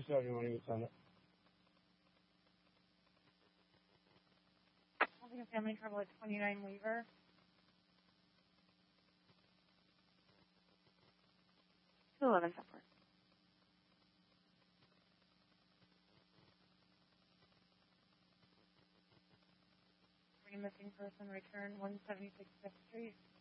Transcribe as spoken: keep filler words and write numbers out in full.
yourself, you want to get on it. Having a family trouble at twenty-nine Weaver. two eleven Southport. Three missing person, return one seventy-six Fifth Street.